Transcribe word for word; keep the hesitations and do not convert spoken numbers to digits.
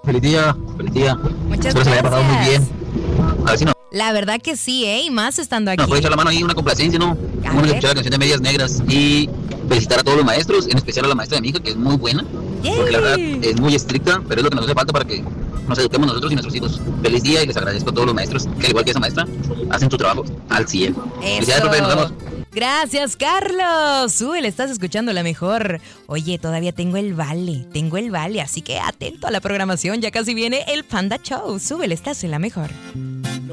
Feliz día, feliz día. Muchas Espero se me haya pasado muy bien. gracias. A ver si no, La verdad que sí, ¿eh? Y más estando aquí. nos puede echar la mano ahí, una complacencia, ¿no? A Vamos a ver. escuchar la canción de Medias Negras y felicitar a todos los maestros, en especial a la maestra de mi hija, que es muy buena, porque la verdad ¡Yay! es muy estricta, pero es lo que nos hace falta para que nos eduquemos nosotros y nuestros hijos. Feliz día y les agradezco a todos los maestros, que al igual que esa maestra, hacen su trabajo al cien. Felicidades, profe, nos vemos. Gracias, Carlos. Súbele, estás escuchando la mejor. Oye, todavía tengo el vale, tengo el vale, así que atento a la programación. Ya casi viene el Panda Show. Súbele, estás en la mejor.